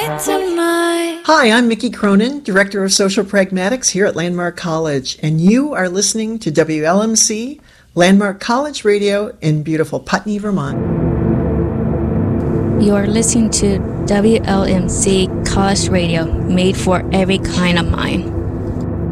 tonight. Hi, I'm Mickey Cronin, Director of Social Pragmatics here at Landmark College, and you are listening to WLMC, Landmark College Radio in beautiful Putney, Vermont. You are listening to WLMC College Radio, made for every kind of mind.